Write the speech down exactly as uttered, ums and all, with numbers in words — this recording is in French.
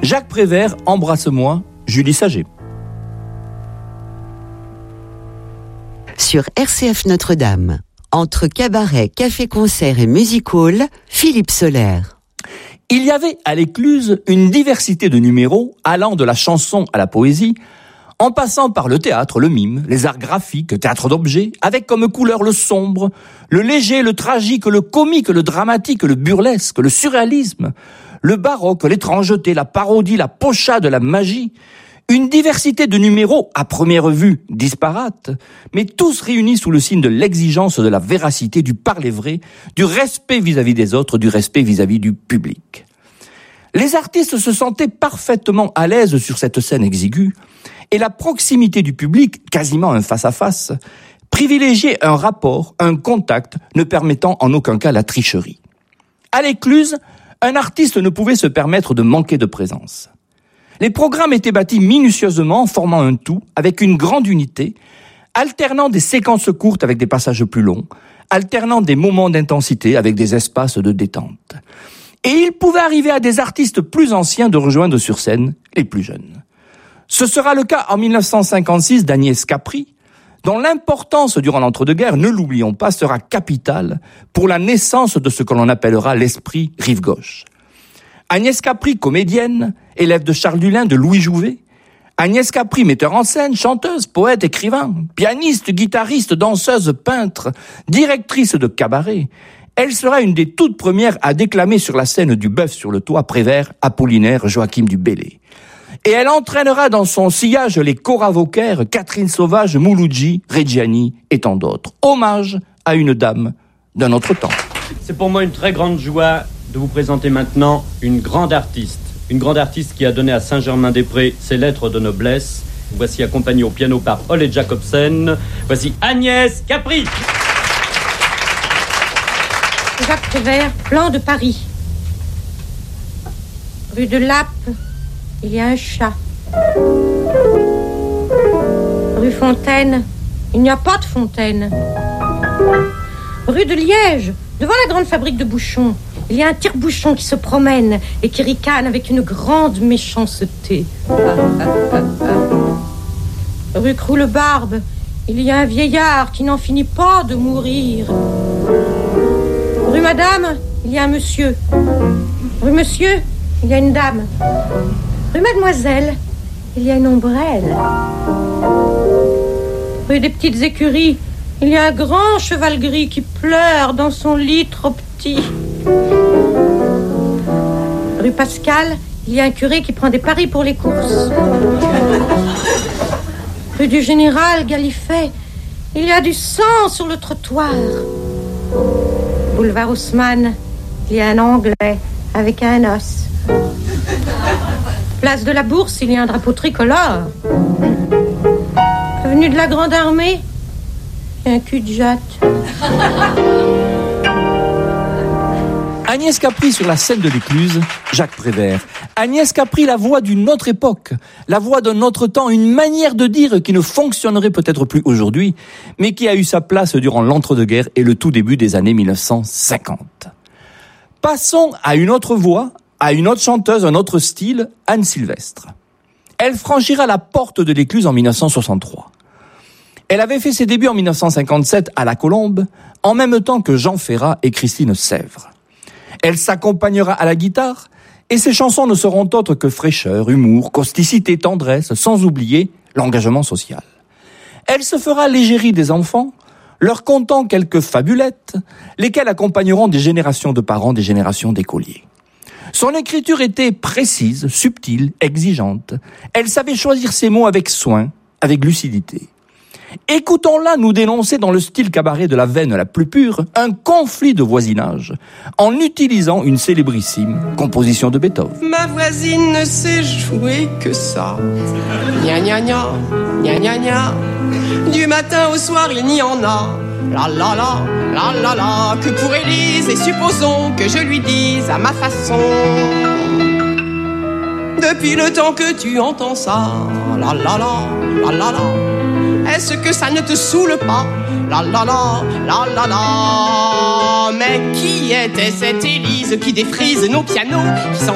Jacques Prévert, Embrasse-moi, Julie Saget. Sur R C F Notre-Dame, entre cabaret, café-concert et music-hall, Philippe Soler. Il y avait à l'Écluse une diversité de numéros allant de la chanson à la poésie, en passant par le théâtre, le mime, les arts graphiques, le théâtre d'objets, avec comme couleur le sombre, le léger, le tragique, le comique, le dramatique, le burlesque, le surréalisme, le baroque, l'étrangeté, la parodie, la pochade, la magie. Une diversité de numéros, à première vue, disparates, mais tous réunis sous le signe de l'exigence de la véracité, du parler vrai, du respect vis-à-vis des autres, du respect vis-à-vis du public. Les artistes se sentaient parfaitement à l'aise sur cette scène exiguë, et la proximité du public, quasiment un face-à-face, privilégiait un rapport, un contact, ne permettant en aucun cas la tricherie. À l'Écluse, un artiste ne pouvait se permettre de manquer de présence. Les programmes étaient bâtis minutieusement, formant un tout, avec une grande unité, alternant des séquences courtes avec des passages plus longs, alternant des moments d'intensité avec des espaces de détente. Et il pouvait arriver à des artistes plus anciens de rejoindre sur scène les plus jeunes. Ce sera le cas en mille neuf cent cinquante-six d'Agnès Capri, dont l'importance durant l'entre-deux-guerres, ne l'oublions pas, sera capitale pour la naissance de ce que l'on appellera l'esprit rive gauche. Agnès Capri, comédienne, élève de Charles Dulin, de Louis Jouvet. Agnès Capri, metteur en scène, chanteuse, poète, écrivain, pianiste, guitariste, danseuse, peintre, directrice de cabaret. Elle sera une des toutes premières à déclamer sur la scène du Bœuf sur le toit Prévert, Apollinaire, Joachim du Bellay. Et elle entraînera dans son sillage les Cora Vauquer, Catherine Sauvage, Mouloudji, Reggiani et tant d'autres. Hommage à une dame d'un autre temps. C'est pour moi une très grande joie de vous présenter maintenant une grande artiste. Une grande artiste qui a donné à Saint-Germain-des-Prés ses lettres de noblesse. Voici accompagnée au piano par Ole Jacobsen. Voici Agnès Capri. Jacques Prévert, plan de Paris. Rue de Lappe, il y a un chat. Rue Fontaine, il n'y a pas de fontaine. Rue de Liège, devant la grande fabrique de bouchons, il y a un tire-bouchon qui se promène et qui ricane avec une grande méchanceté. Rue Croulebarbe, il y a un vieillard qui n'en finit pas de mourir. Rue Madame, il y a un monsieur. Rue Monsieur, il y a une dame. Rue Mademoiselle, il y a une ombrelle. Rue des Petites Écuries, il y a un grand cheval gris qui pleure dans son lit trop petit. Rue Pascal, il y a un curé qui prend des paris pour les courses. Rue du Général Gallifet, il y a du sang sur le trottoir. Boulevard Haussmann, il y a un Anglais avec un os. Place de la Bourse, il y a un drapeau tricolore. Avenue de la Grande Armée, il y a un cul de jatte. Agnès Capri sur la scène de l'Écluse, Jacques Prévert. Agnès Capri, la voix d'une autre époque, la voix d'un autre temps, une manière de dire qui ne fonctionnerait peut-être plus aujourd'hui, mais qui a eu sa place durant l'entre-deux-guerres et le tout début des années mille neuf cent cinquante. Passons à une autre voix, à une autre chanteuse, un autre style, Anne Sylvestre. Elle franchira la porte de l'Écluse en mille neuf cent soixante-trois. Elle avait fait ses débuts en mille neuf cent cinquante-sept à La Colombe, en même temps que Jean Ferrat et Christine Sèvres. Elle s'accompagnera à la guitare, et ses chansons ne seront autres que fraîcheur, humour, causticité, tendresse, sans oublier l'engagement social. Elle se fera l'égérie des enfants, leur contant quelques fabulettes, lesquelles accompagneront des générations de parents, des générations d'écoliers. Son écriture était précise, subtile, exigeante. Elle savait choisir ses mots avec soin, avec lucidité. Écoutons-la nous dénoncer dans le style cabaret de la veine la plus pure un conflit de voisinage en utilisant une célébrissime composition de Beethoven. Ma voisine ne sait jouer que ça. Gna gna gna, gna gna gna. Du matin au soir il n'y en a. La la la, la la la. Que pour Élise et supposons que je lui dise à ma façon. Depuis le temps que tu entends ça. La la la, la la la. Est-ce que ça ne te saoule pas? La la la, la la la. Mais qui était cette Élise qui défrise nos pianos, qui s'en